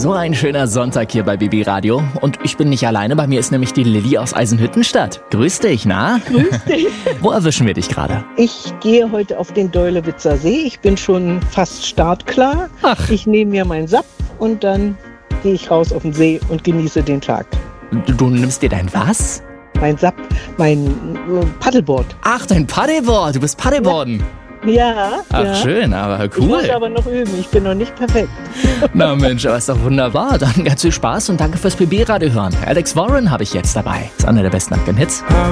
So ein schöner Sonntag hier bei BB Radio. Und ich bin nicht alleine, bei mir ist nämlich die Lilly aus Eisenhüttenstadt. Grüß dich, na? Grüß dich. Wo erwischen wir dich gerade? Ich gehe heute auf den Deulewitzer See. Ich bin schon fast startklar. Ach. Ich nehme mir meinen Sapp und dann gehe ich raus auf den See und genieße den Tag. Du nimmst dir dein was? Mein Sapp, mein Paddleboard. Ach, dein Paddleboard. Du bist Paddleboarden. Ja. Ach, ja. schön, aber Ich muss cool. aber noch üben. Ich bin noch nicht perfekt. Na Mensch, aber ist doch wunderbar. Dann ganz viel Spaß und danke fürs BB Radio hören. Alex Warren habe ich jetzt dabei. Ist einer der besten aktuellen Hits.